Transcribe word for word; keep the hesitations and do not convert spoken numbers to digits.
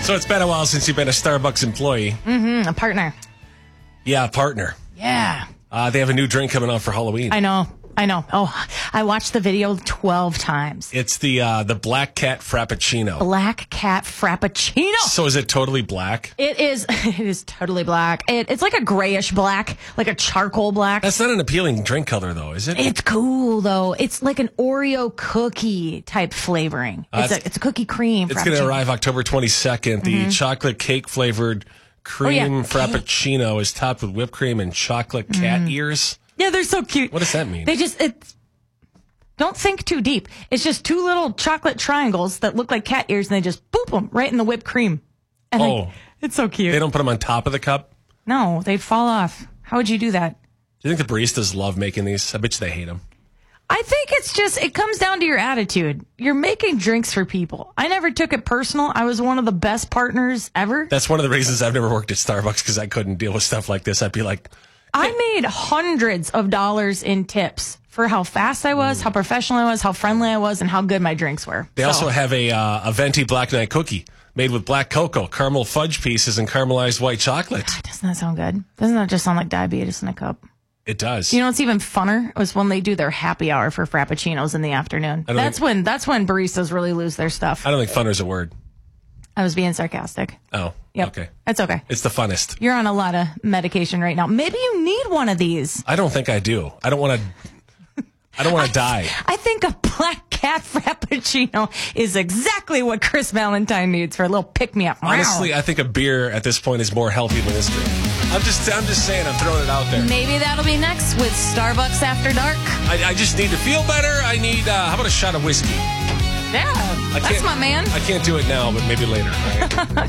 So it's been a while since you've been a Starbucks employee. Mm-hmm. A partner. Yeah, partner. Yeah. Uh, they have a new drink coming out for Halloween. I know. I know. Oh, I watched the video twelve times. It's the uh, the Black Cat Frappuccino. Black Cat Frappuccino. So is it totally black? It is. It is totally black. It, it's like a grayish black, like a charcoal black. That's not an appealing drink color, though, is it? It's cool, though. It's like an Oreo cookie type flavoring. Uh, it's, a, it's a cookie cream. It's going to arrive October twenty-second. The Mm-hmm. chocolate cake flavored cream Oh, yeah. Frappuccino is topped with whipped cream and chocolate cat ears. Yeah, they're so cute. What does that mean? They just, it's, don't think too deep. It's just two little chocolate triangles that look like cat ears, and they just boop them right in the whipped cream. And Oh. I, it's so cute. They don't put them on top of the cup? No, they'd fall off. How would you do that? Do you think the baristas love making these? I bet you they hate them. I think it's just, it comes down to your attitude. You're making drinks for people. I never took it personal. I was one of the best partners ever. That's one of the reasons I've never worked at Starbucks, because I couldn't deal with stuff like this. I'd be like... I made hundreds of dollars in tips for how fast I was, how professional I was, how friendly I was, and how good my drinks were. They So, also have a uh, a venti black night cookie made with black cocoa, caramel fudge pieces, and caramelized white chocolate. doesn't that sound good? Doesn't that just sound like diabetes in a cup? It does. You know what's even funner was when they do their happy hour for frappuccinos in the afternoon. don't That's think- when that's when baristas really lose their stuff. I don't think funner's a word. I was being sarcastic. Oh, Yep. okay. It's okay. It's the funnest. You're on a lot of medication right now. Maybe you need one of these. I don't think I do. I don't want to. I don't want to die. I think a black cat frappuccino is exactly what Chris Valentine needs for a little pick-me-up. Honestly, I think a beer at this point is more healthy than this drink. I'm just, I'm just saying. I'm throwing it out there. Maybe that'll be next with Starbucks After Dark. I, I just need to feel better. I need. Uh, how about a shot of whiskey? Yeah, I that's can't- my man. I can't do it now, but maybe later. All right?